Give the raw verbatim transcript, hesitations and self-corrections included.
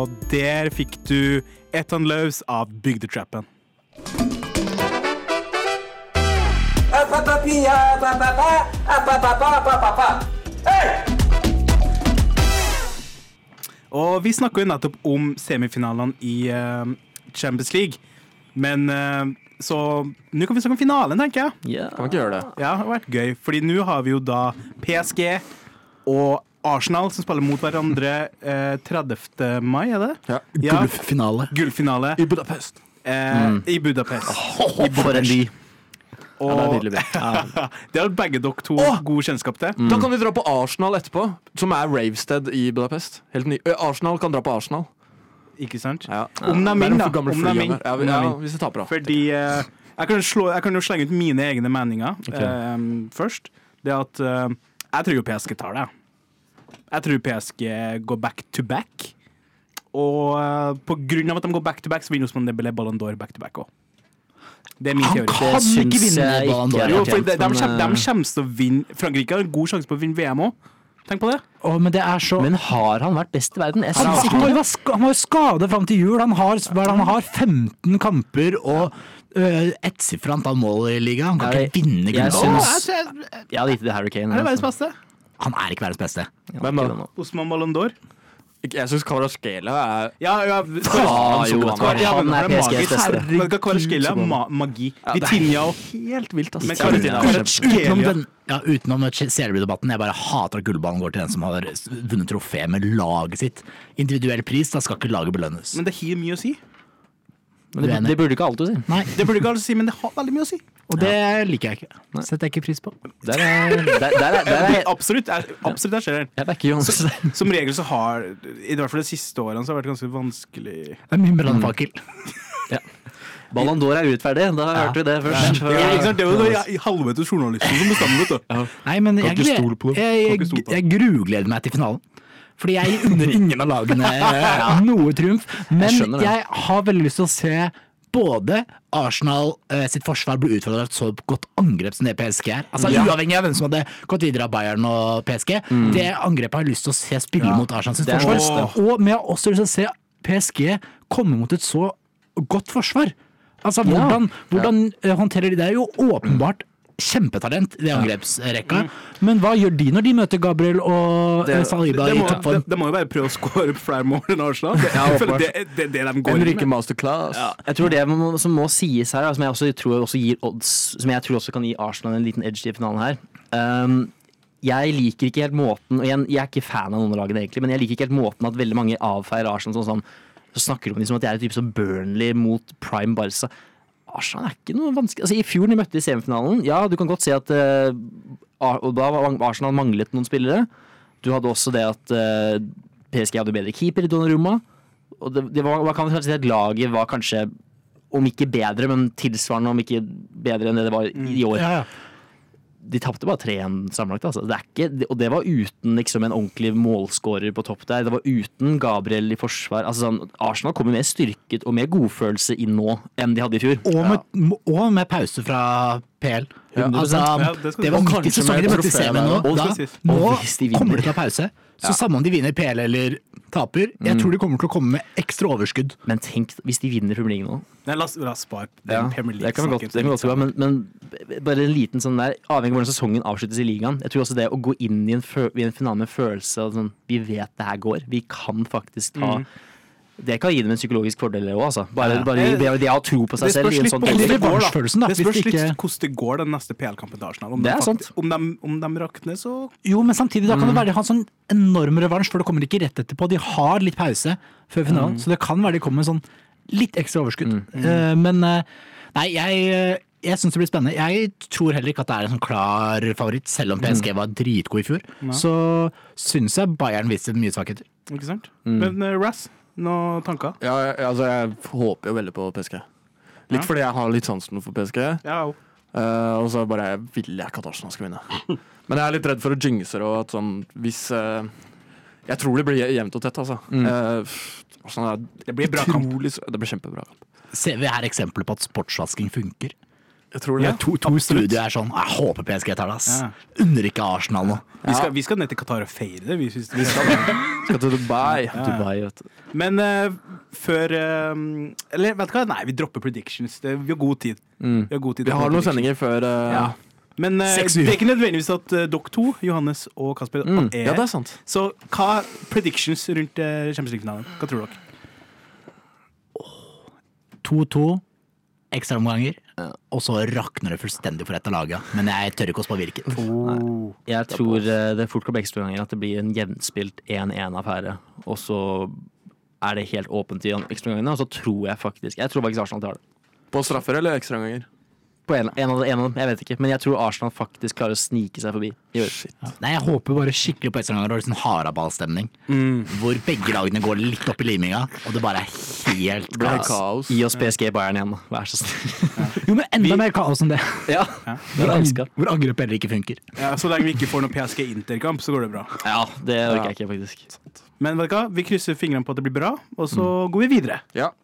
og der fikk du Ethan Løvs av Bygdetrappen. Og vi snakket jo nettopp om semifinalene i uh, Champions League, men uh, så nå kan vi snakke om finalen, tenker jeg. Yeah. Kan vi ikke gjøre det? Ja, det har vært gøy, fordi nå har vi jo da P S G og Arsenal som spiller mot hverandre uh, tredivte mai, er det? Ja, gullfinale. Ja, gullfinale. I Budapest. Uh, mm. I Budapest. Oh, I for en by. Og ja, det, ja. Det har begge dere to oh! god kjennskap til. Mm. Da kan vi dra på Arsenal etterpå, som er Ravested i Budapest. Helt ny. Arsenal kan dra på Arsenal. Ikke sant? Ja. Om det er min, da. Om det er min. Ja, ja, hvis det tar bra. Fordi uh, jeg, kan slå, jeg kan jo slenge ut mine egne meninger okay. um, først. Det at uh, jeg tror jo P S G tar det. Jeg tror P S G går back to back. Og uh, på grunn av at de går back to back, så vinner Ousmane Dembélé Ballon d'Or back to back også. Det er min Han teori. kan det ikke vinne Ballon d'Or. Jo, for de, de, de, de kommer til å vinne. Frankrike har en god sjanse på å vinne V M også. Tenk på det. Oh, men, det er så... men har han vært best i verden? Jeg han, han, han, var ska, han var jo skadet frem til jul. Han har, han har femten kamper og øh, ettsiffret antall mål i ligaen. Han kan jeg, ikke vinne gull. Jeg, jeg hadde gitt det Harry Kane. Er det verdens beste? Han er ikke verdens beste. Hvem da? Ousmane Ballon d'Or. Jeg synes Kvaratskhelia er Ja, ja ah, jo, han er P S G's beste. Men Kvaratskhelia er magi. Vitinha og helt vilt, altså. Men Kvaratskhelia ja, utenom C L B-debatten, jeg bare hater at gullballen går til den som har vunnet trofé med laget sitt. Individuell pris, da skal ikke laget belønnes. Men det har mye å si. Men det, det burde ikke alt å si. Nei, det burde ikke alt å si, men det har veldig mye å si. Og det liker jeg ikke. Setter jeg ikke pris på. Der er, der, der er, der er, absolutt, er, absolutt, der skjer det. Jeg backer Jonas. Som, som regel så har, i hvert fall de siste årene, så har det vært ganske vanskelig. Det er mye brannfakkel. Ja. Ballon d'Or er urettferdig, da ja. hørte vi det først. Ja, ikke sant? Det er jo ja, halvveis journalisten som bestemmer, vet du. Ja. Nei, men jeg, jeg, jeg, jeg, jeg grugleder meg til finalen. Fordi jeg unner ingen av lagene noe triumf. Men jeg, jeg har veldig lyst til å se både Arsenal eh, sitt forsvar ble utfordret så godt angrep som det P S G er. Altså ja. Uavhengig av hvem som hadde gått videre av Bayern og P S G. Mm. Det angrepet har jeg lyst til å se spille ja. Mot Arsenal sitt forsvar. Og vi har også lyst til å se P S G komme mot et så godt forsvar. Altså hvordan, ja. Hvordan ja. Håndterer de det? Er jo åpenbart kjempetalent i det angrepsrekka. Mm. Men hva gjør de når de møter Gabriel og det, Saliba det, det må, i toppform? Det, det må jo bare prøve å skåre flere mål enn Arsenal. Det, ja, det, det, det de går Enrique Masterclass. Ja. Jeg tror det må, som må sies her, som jeg også tror også gir odds, som jeg tror også kan gi Arsenal en liten edge i finalen her. Um, jeg liker ikke helt måten, og jeg, jeg er ikke fan av noen av lagene egentlig, men jeg liker ikke helt måten at veldig mange avfeier Arsenal sånn sånn, så snakker de om liksom at det er et type som Burnley mot Prime Barca. Arsenal er ikke noe vanskelig. Altså, i fjor de møtte i semifinalen, ja, du kan godt si at uh, og da var Arsenal manglet noen spillere. Du hadde også det at uh, P S G hadde bedre keeper i Donnarumma. Og det, det var, man kan kanskje si at laget var kanskje, om ikke bedre, men tilsvarende, om ikke bedre enn det det var i år. Ja, ja. De tappte bare tre én sammenlagt. Altså. Det er ikke, og det var uten liksom, en ordentlig målskårer på topp der. Det var uten Gabriel i forsvar. Altså, sånn, Arsenal kommer mer styrket og mer godfølelse inn nå enn de hadde i fjor. Og med, ja. og med pause fra P L. Ja, altså, ja, det, det var midt i sesongen de møtte i semien nå. Da, nå kommer de til å ha pause. Så ja. Samme om de vinner P L eller taper, jeg mm. tror de kommer til å komme med ekstra overskudd. Men tenk hvis de vinner Premier League nå. Nei, la oss, la oss spare ja, Premier League. Det kan vi godt, det kan godt være, men, men bare en liten sånn der, avhengig av hvordan sesongen avsluttes i ligaen. Jeg tror også det å gå inn i en, fø, i en finale med følelse av sånn, vi vet det her går. Vi kan faktisk ta mm. Det kan gi dem en psykologisk fordel også, altså. Bare, ja. bare det, det å tro på seg selv i en sånn det, det, går, da. Det spørs litt ikke... hvordan det går den neste P L-kampen til Arsenal. Om, det er faktisk, om, de, om de rakner, så... Jo, men samtidig da kan det være de har en sånn enorm revansj, for det kommer ikke rett etterpå. De har litt pause før finalen, mm. så det kan være de kommer med sånn litt ekstra overskudd. Mm. Uh, men uh, nei, jeg... Jeg synes det blir spennende. Jeg tror heller ikke at det er en sånn klar favoritt, selv om P S G var dritgod i fjor. Ja. Så synes jeg Bayern viste mye svakheter. Ikke sant? Mm. Men uh, Ras, noen tanker? Ja, jeg, altså jeg håper jo veldig på P S G. Litt ja. Fordi jeg har litt sansen for P S G. Ja. Uh, og så bare vil jeg ikke at Arsenal skal vinne. Men jeg er litt redd for å jinxe det, og at sånn, hvis uh, jeg tror det blir jevnt og tett, altså. Mm. Uh, sånn er, det blir bra kamp. Det blir kjempebra kamp. Ser vi her eksempler på at sportsvasking funker? Jeg tror Vi det. har to, to studier er sånn. Jeg håper P S G tar det, ass. Ja. Under ikke Arsenal nå. Vi skal, vi skal ned til Qatar og feire det. Vi, vi skal det. Skal til Dubai. Ja. Dubai, vet du. Men uh, før uh, Eller vet du hva? Nei, vi dropper predictions. Det, vi har god tid. Mm. Vi har, god tid Vi har noen sendinger før uh, Ja. Men uh, Seks det uker. er ikke nødvendigvis at uh, dere to, Johannes og Kasper, Mm. er Ja, det er sant. Så hva predictions rundt uh, Champions League-finalen? Hva tror dere? to-to, ekstraomganger, og så rakner det fullstendig for et av laget. Men jeg tør ikke å spå hvilket. Jeg tror eh, det fort kan bli ekstraomganger, at det blir en jevnspilt én én-affære. Og så er det helt åpent i ekstraomgangene, og så tror jeg faktisk Jeg tror faktisk Arsenal tar det. På straffer eller ekstraomganger? På en, en, av, en av dem, jeg vet ikke. Men jeg tror Arsenal faktisk klarer å snike seg forbi. I år. Ja. Nei, jeg håper bare skikkelig på ekstraomganger og sånn haraballstemning. Hvor begge lagene går litt opp i liminga, og det bare er helt Det blir kaos. kaos. Gi oss P S G Bayern igjen, da. Vær så snill. Jo, men enda mer kaos enn det. Ja. Hvor, elsker. ang hvor angrep heller ikke funker. Ja, så lenge vi ikke får noe P S G-interkamp, så går det bra. ja, det orker jeg ikke, faktisk. Men vet du hva? Vi krysser fingrene på at det blir bra, og så går vi videre. Ja.